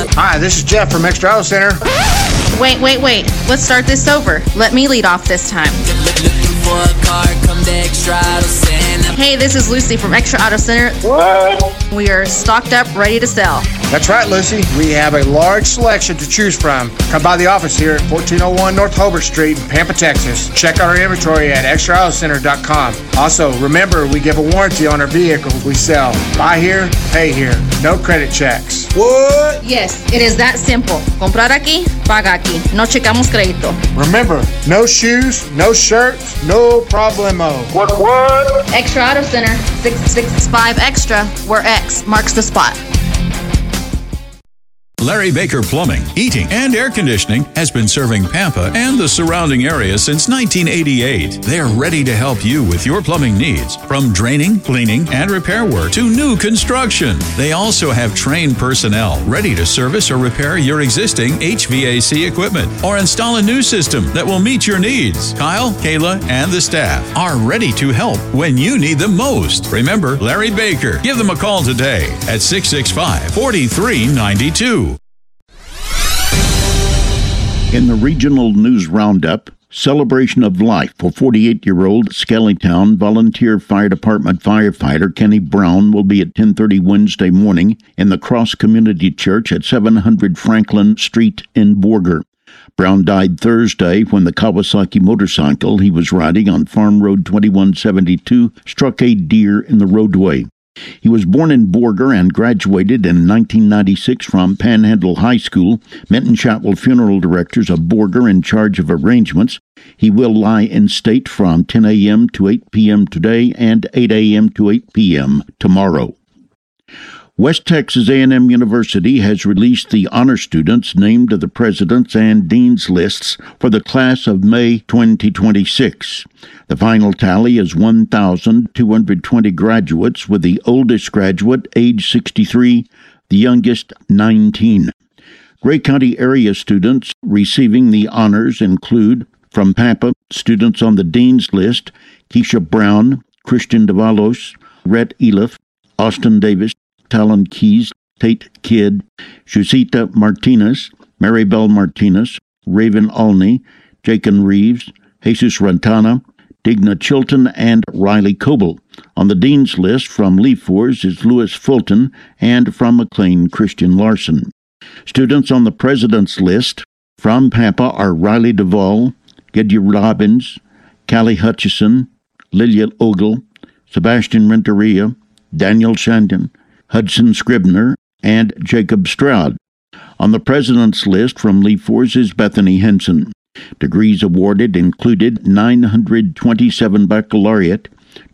Hi, this is Jeff from Extra Auto Center. Wait. Let's start this over. Let me lead off this time. Looking for a car, come to Extra Auto Center. Hey, this is Lucy from Extra Auto Center. What? We are stocked up, ready to sell. That's right, Lucy. We have a large selection to choose from. Come by the office here at 1401 North Hobart Street in Pampa, Texas. Check out our inventory at extraautocenter.com. Also, remember, we give a warranty on our vehicles we sell. Buy here, pay here. No credit checks. What? Yes, it is that simple. Comprar aquí, paga aquí. No checamos crédito. Remember, no shoes, no shirts, no problemo. What? Extra Auto Center, 665 Extra, where X marks the spot. Larry Baker Plumbing, Heating, and Air Conditioning has been serving Pampa and the surrounding area since 1988. They're ready to help you with your plumbing needs, from draining, cleaning, and repair work to new construction. They also have trained personnel ready to service or repair your existing HVAC equipment or install a new system that will meet your needs. Kyle, Kayla, and the staff are ready to help when you need them most. Remember Larry Baker. Give them a call today at 665-4392. In the regional news roundup, celebration of life for 48-year-old Skellytown Volunteer Fire Department firefighter Kenny Brown will be at 10:30 Wednesday morning in the Cross Community Church at 700 Franklin Street in Borger. Brown died Thursday when the Kawasaki motorcycle he was riding on Farm Road 2172 struck a deer in the roadway. He was born in Borger and graduated in 1996 from Panhandle High School. Minton Chapel funeral directors of Borger in charge of arrangements. He will lie in state from 10 a.m. to 8 p.m. today and 8 a.m. to 8 p.m. tomorrow. West Texas A&M University has released the honor students named to the President's and Dean's lists for the class of May 2026. The final tally is 1,220 graduates, with the oldest graduate, age 63, the youngest, 19. Gray County area students receiving the honors include, from Pampa, students on the Dean's list, Keisha Brown, Christian Davalos, Rhett Eliff, Austin Davis, Talon Keys, Tate Kidd, Shusita Martinez, Maribel Martinez, Raven Alney, Jacob Reeves, Jesus Rantana, Digna Chilton, and Riley Coble. On the Dean's list from Leafors is Louis Fulton, and from McLean, Christian Larson. Students on the President's list from Pampa are Riley Duvall, Gedya Robbins, Callie Hutchison, Lilia Ogle, Sebastian Renteria, Daniel Shandon, Hudson Scribner, and Jacob Stroud. On the President's list from Leafors is Bethany Henson. Degrees awarded included 927 baccalaureate,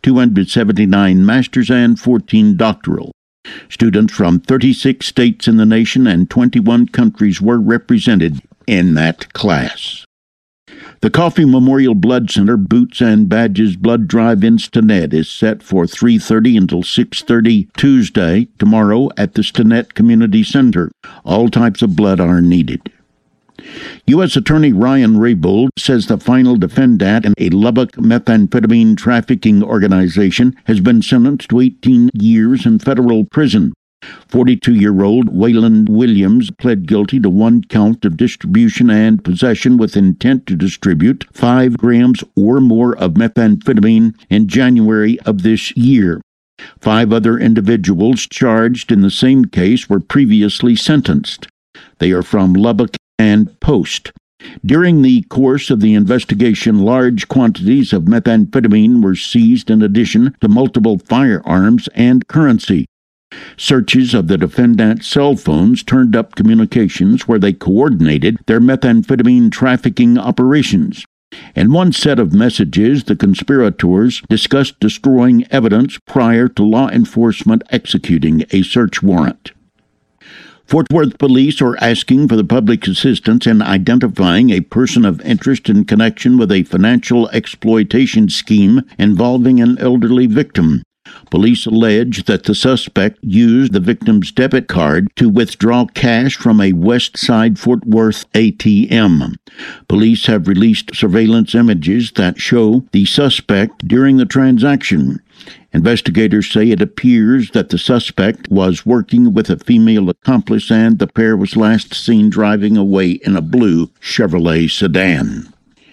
279 master's, and 14 doctoral. Students from 36 states in the nation and 21 countries were represented in that class. The Coffee Memorial Blood Center Boots and Badges Blood Drive in Stinnett is set for 3:30 until 6:30 Tuesday, tomorrow, at the Stinnett Community Center. All types of blood are needed. U.S. Attorney Ryan Raybould says the final defendant in a Lubbock methamphetamine trafficking organization has been sentenced to 18 years in federal prison. 42-year-old Wayland Williams pled guilty to one count of distribution and possession with intent to distribute 5 grams or more of methamphetamine in January of this year. 5 other individuals charged in the same case were previously sentenced. They are from Lubbock and Post. During the course of the investigation, large quantities of methamphetamine were seized in addition to multiple firearms and currency. Searches of the defendant's cell phones turned up communications where they coordinated their methamphetamine trafficking operations. In one set of messages, the conspirators discussed destroying evidence prior to law enforcement executing a search warrant. Fort Worth police are asking for the public's assistance in identifying a person of interest in connection with a financial exploitation scheme involving an elderly victim. Police allege that the suspect used the victim's debit card to withdraw cash from a West Side Fort Worth ATM. Police have released surveillance images that show the suspect during the transaction. Investigators say it appears that the suspect was working with a female accomplice and the pair was last seen driving away in a blue Chevrolet sedan.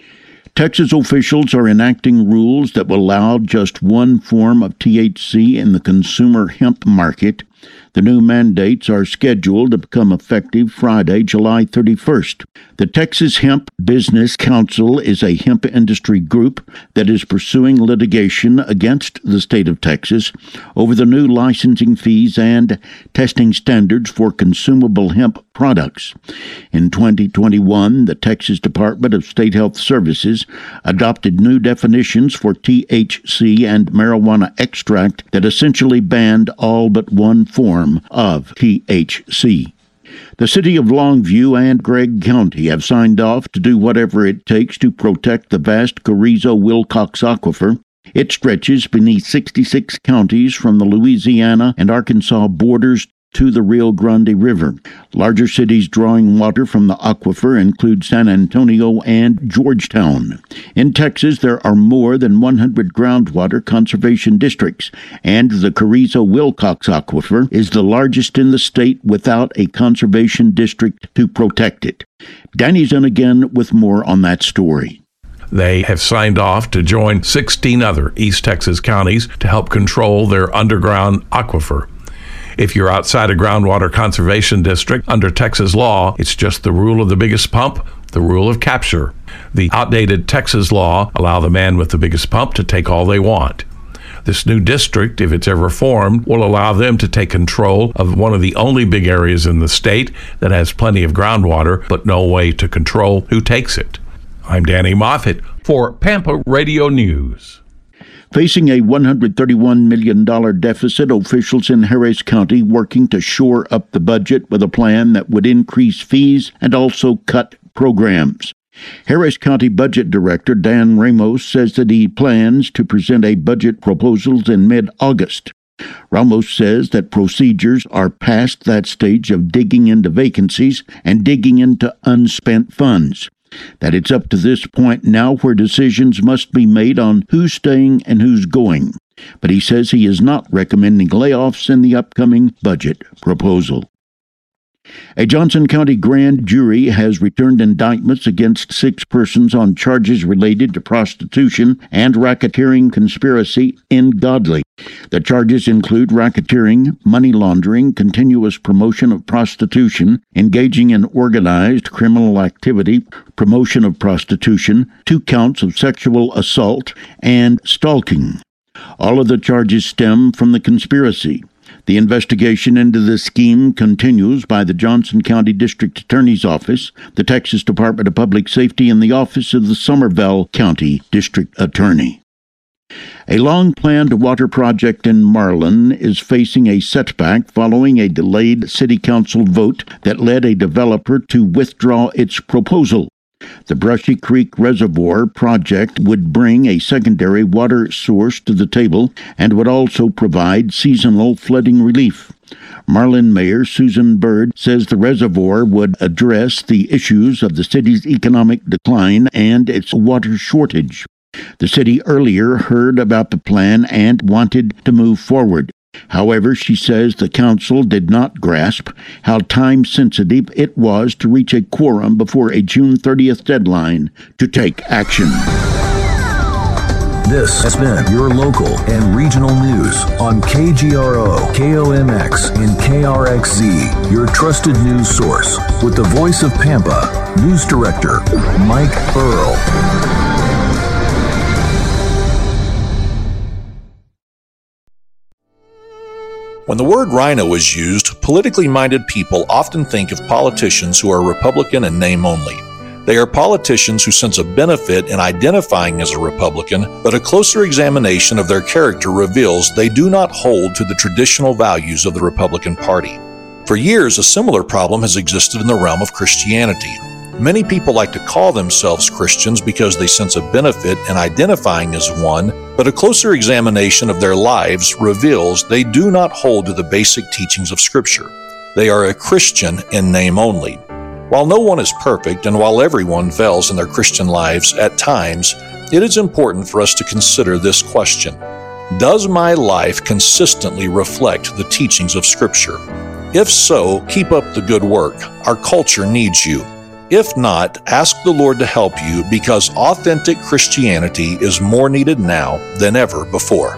Texas officials are enacting rules that will allow just one form of THC in the consumer hemp market. The new mandates are scheduled to become effective Friday, July 31st. The Texas Hemp Business Council is a hemp industry group that is pursuing litigation against the state of Texas over the new licensing fees and testing standards for consumable hemp products. In 2021, the Texas Department of State Health Services adopted new definitions for THC and marijuana extract that essentially banned all but one form of THC. The city of Longview and Gregg County have signed off to do whatever it takes to protect the vast Carrizo-Wilcox Aquifer. It stretches beneath 66 counties from the Louisiana and Arkansas borders to the Rio Grande River. Larger cities drawing water from the aquifer include San Antonio and Georgetown. In Texas, there are more than 100 groundwater conservation districts, and the Carrizo-Wilcox Aquifer is the largest in the state without a conservation district to protect it. Danny's in again with more on that story. They have signed off to join 16 other East Texas counties to help control their underground aquifer. If you're outside a groundwater conservation district, under Texas law, it's just the rule of the biggest pump, the rule of capture. The outdated Texas law allow the man with the biggest pump to take all they want. This new district, if it's ever formed, will allow them to take control of one of the only big areas in the state that has plenty of groundwater, but no way to control who takes it. I'm Danny Moffett for Pampa Radio News. Facing a $131 million deficit, officials in Harris County working to shore up the budget with a plan that would increase fees and also cut programs. Harris County Budget Director Dan Ramos says that he plans to present a budget proposal in mid-August. Ramos says that procedures are past that stage of digging into vacancies and digging into unspent funds. That it's up to this point now where decisions must be made on who's staying and who's going. But he says he is not recommending layoffs in the upcoming budget proposal. A Johnson County grand jury has returned indictments against 6 persons on charges related to prostitution and racketeering conspiracy in Godley. The charges include racketeering, money laundering, continuous promotion of prostitution, engaging in organized criminal activity, promotion of prostitution, 2 counts of sexual assault, and stalking. All of the charges stem from the conspiracy. The investigation into this scheme continues by the Johnson County District Attorney's Office, the Texas Department of Public Safety, and the Office of the Somervell County District Attorney. A long-planned water project in Marlin is facing a setback following a delayed city council vote that led a developer to withdraw its proposal. The Brushy Creek Reservoir project would bring a secondary water source to the table and would also provide seasonal flooding relief. Marlin Mayor Susan Bird says the reservoir would address the issues of the city's economic decline and its water shortage. The city earlier heard about the plan and wanted to move forward. However, she says the council did not grasp how time-sensitive it was to reach a quorum before a June 30th deadline to take action. This has been your local and regional news on KGRO, KOMX, and KRXZ, your trusted news source. With the voice of Pampa, News Director Mike Earl. When the word rhino is used, politically minded people often think of politicians who are Republican in name only. They are politicians who sense a benefit in identifying as a Republican, but a closer examination of their character reveals they do not hold to the traditional values of the Republican Party. For years, a similar problem has existed in the realm of Christianity. Many people like to call themselves Christians because they sense a benefit in identifying as one, but a closer examination of their lives reveals they do not hold to the basic teachings of Scripture. They are a Christian in name only. While no one is perfect, and while everyone fails in their Christian lives at times, it is important for us to consider this question. Does my life consistently reflect the teachings of Scripture? If so, keep up the good work. Our culture needs you. If not, ask the Lord to help you, because authentic Christianity is more needed now than ever before.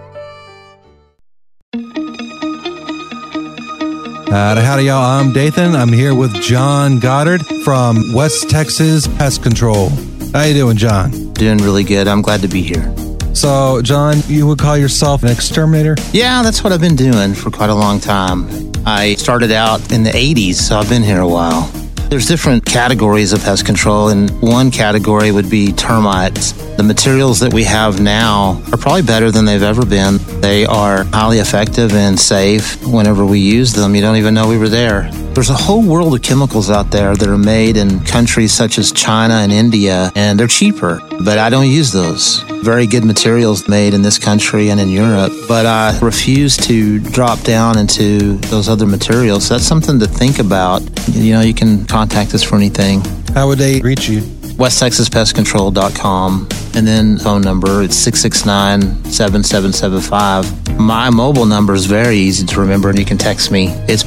Howdy, y'all. I'm Dathan. I'm here with John Goddard from West Texas Pest Control. How you doing, John? Doing really good. I'm glad to be here. So, John, you would call yourself an exterminator? Yeah, that's what I've been doing for quite a long time. I started out in the 80s, so I've been here a while. There's different categories of pest control, and one category would be termites. The materials that we have now are probably better than they've ever been. They are highly effective and safe. Whenever we use them, you don't even know we were there. There's a whole world of chemicals out there that are made in countries such as China and India, and they're cheaper, but I don't use those. Very good materials made in this country and in Europe, but I refuse to drop down into those other materials. So that's something to think about. You know, you can contact us for anything. How would they reach you? WestTexasPestControl.com, and then phone number, it's 669-7775. My mobile number is very easy to remember, and you can text me. It's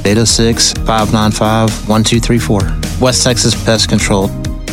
806-595-1234. West Texas Pest Control.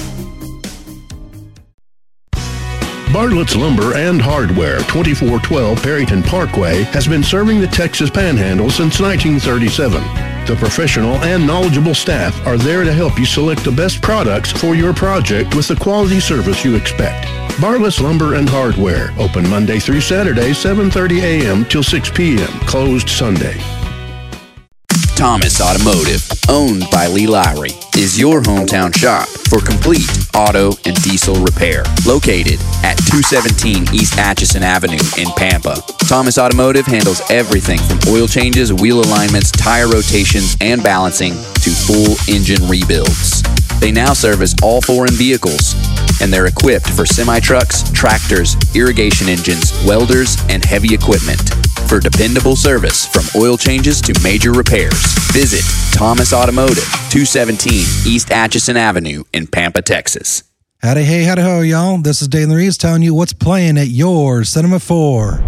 Bartlett's Lumber and Hardware, 2412 Perryton Parkway, has been serving the Texas Panhandle since 1937. The professional and knowledgeable staff are there to help you select the best products for your project with the quality service you expect. Bartlett's Lumber and Hardware, open Monday through Saturday, 7:30 a.m. till 6 p.m., closed Sunday. Thomas Automotive, owned by Lee Lowry, is your hometown shop for complete auto and diesel repair. Located at 217 East Atchison Avenue in Pampa. Thomas Automotive handles everything from oil changes, wheel alignments, tire rotations, and balancing to full engine rebuilds. They now service all foreign vehicles, and they're equipped for semi-trucks, tractors, irrigation engines, welders, and heavy equipment. For dependable service from oil changes to major repairs, visit Thomas Automotive, 217 East Atchison Avenue in Pampa, Texas. Howdy, hey, howdy, ho, y'all. This is Dave Reeves telling you what's playing at your Cinema 4.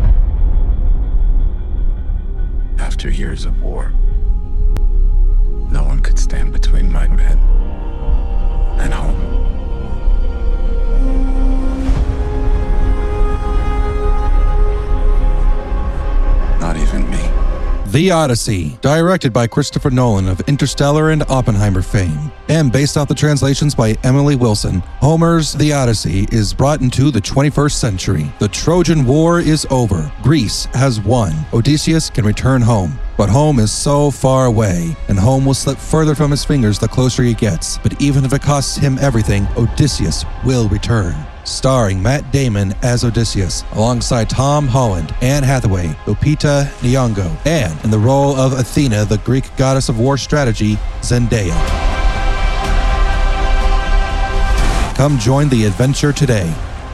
After years of war, no one could stand between my men and home. Not even me. The Odyssey, directed by Christopher Nolan of Interstellar and Oppenheimer fame, and based off the translations by Emily Wilson, Homer's The Odyssey is brought into the 21st century. The Trojan War is over. Greece has won. Odysseus can return home. But home is so far away, and home will slip further from his fingers the closer he gets. But even if it costs him everything, Odysseus will return. Starring Matt Damon as Odysseus, alongside Tom Holland, Anne Hathaway, Lupita Nyong'o, and in the role of Athena, the Greek goddess of war strategy, Zendaya. Come join the adventure today.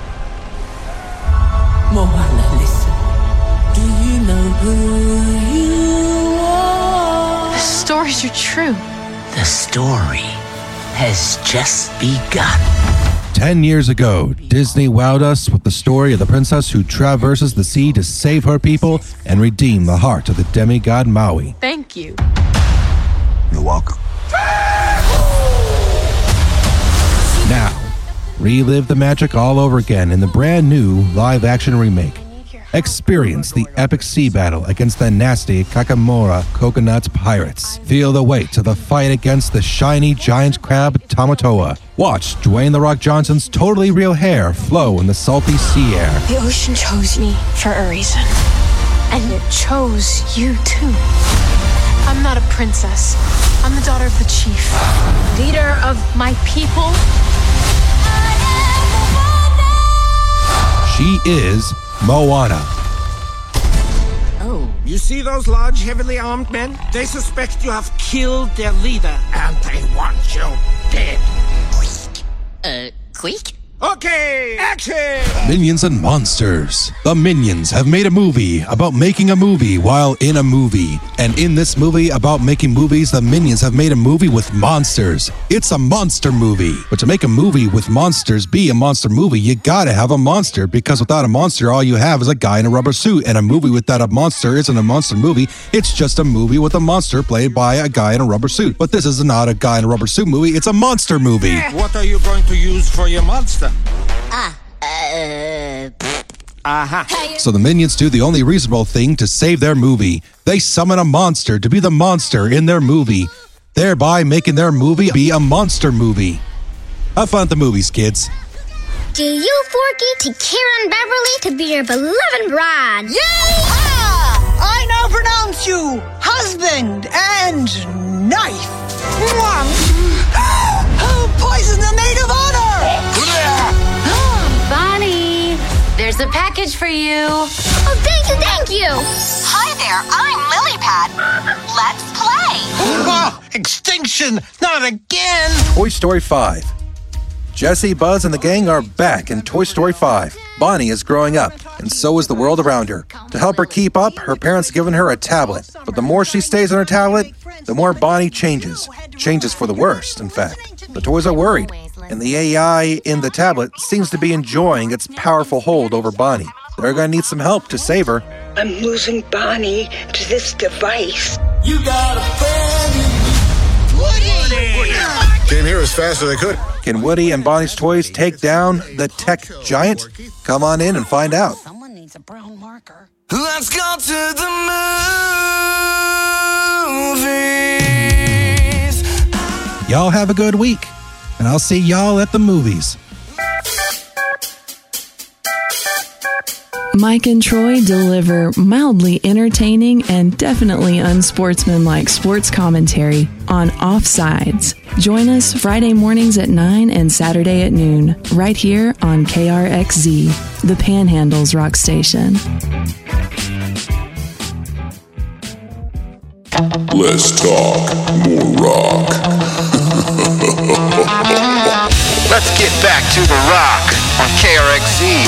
Moana, listen. Do you know who you are? The stories are true. The story has just begun. 10 years ago, Disney wowed us with the story of the princess who traverses the sea to save her people and redeem the heart of the demigod Maui. Thank you. You're welcome. Now, relive the magic all over again in the brand new live-action remake. Experience the epic sea battle against the nasty Kakamora Coconut Pirates. Feel the weight of the fight against the shiny giant crab Tamatoa. Watch Dwayne "The Rock" Johnson's totally real hair flow in the salty sea air. The ocean chose me for a reason. And it chose you too. I'm not a princess. I'm the daughter of the chief. Leader of my people. She is Moana. Oh, you see those large, heavily armed men? They suspect you have killed their leader, and they want you dead. Queek? Okay, action! Minions and Monsters. The Minions have made a movie about making a movie while in a movie. And in this movie about making movies, the Minions have made a movie with monsters. It's a monster movie. But to make a movie with monsters be a monster movie, you gotta have a monster, because without a monster, all you have is a guy in a rubber suit. And a movie without a monster isn't a monster movie. It's just a movie with a monster played by a guy in a rubber suit. But this is not a guy in a rubber suit movie. It's a monster movie. What are you going to use for your monster? So the Minions do the only reasonable thing to save their movie. They summon a monster to be the monster in their movie, thereby making their movie be a monster movie. Have fun at the movies, kids. Do you, Forky, to Karen Beverly to be your beloved bride? Yay! I now pronounce you husband and knife. Poison the maid of honor! Bonnie, there's a package for you. Oh, thank you. Hi there, I'm Lilypad. Let's play. Oh, extinction! Not again! Toy Story 5. Jessie, Buzz, and the gang are back in Toy Story 5. Bonnie is growing up, and so is the world around her. To help her keep up, her parents have given her a tablet. But the more she stays on her tablet, the more Bonnie changes. Changes for the worst, in fact. The toys are worried, and the AI in the tablet seems to be enjoying its powerful hold over Bonnie. They're going to need some help to save her. I'm losing Bonnie to this device. You got a friend in Woody! Came here as fast as I could. Can Woody and Bonnie's toys take down the tech giant? Come on in and find out. Someone needs a brown marker. Let's go to the movies. Y'all have a good week, and I'll see y'all at the movies. Mike and Troy deliver mildly entertaining and definitely unsportsmanlike sports commentary on Offsides. Join us Friday mornings at 9 and Saturday at noon, right here on KRXZ, the Panhandle's rock station. Let's talk more rock. Let's get back to the rock on KRXZ.